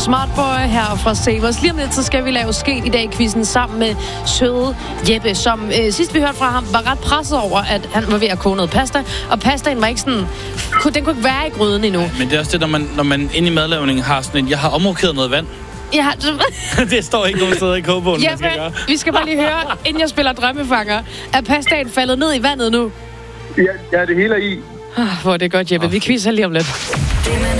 Smartboy her fra Savers. Lige om lidt, så skal vi lave Sket i dag-quizzen sammen med søde Jeppe, som sidst vi hørte fra ham, var ret presset over, at han var ved at koge noget pasta, og pastaen var ikke sådan... Den kunne ikke være i gryden endnu. Men det er også det, når man inde i madlavningen har sådan en... Jeg har omrokeret noget vand. Ja, det står ikke nogen steder i kogebogen, Jeppe, vi skal bare lige høre, inden jeg spiller drømmefanger. Er pastaen faldet ned i vandet nu? Ja, det hele er i. Hvor er det godt, Jeppe. Vi quizzer lige om lidt.